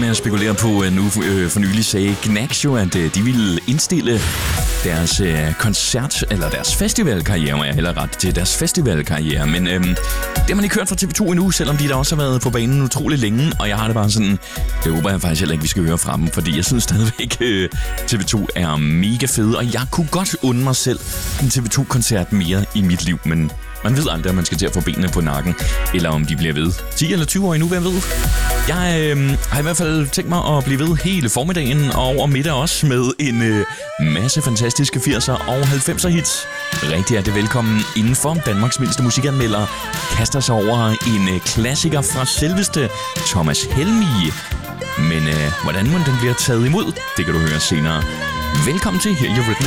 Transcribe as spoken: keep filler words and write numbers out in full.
med at spekulere på, nu øh, for nylig sagde Gnags jo, at øh, de ville indstille deres øh, koncert, eller deres festivalkarriere, må jeg heller ret til, deres festivalkarriere. Men øh, det har man ikke hørt fra T V to endnu, selvom de der også har været på banen utrolig længe. Og jeg har det bare sådan, det håber jeg faktisk heller ikke, vi skal høre fra dem, fordi jeg synes stadigvæk, øh, T V to er mega fede. Og jeg kunne godt unde mig selv en T V to-koncert mere i mit liv, men man ved aldrig, om man skal til at få benene på nakken, eller om de bliver ved. ti eller tyve år endnu, hvem ved? Jeg øh, har i hvert fald tænkt mig at blive ved hele formiddagen og over middag også med en øh, masse fantastiske firser og halvfemser hits. Rigtig hjertelig velkommen indenfor. Danmarks mindste musikanmelder kaster sig over en øh, klassiker fra selveste Thomas Helmig. Men øh, hvordan må den bliver taget imod, det kan du høre senere. Velkommen til Hear Your Rhythm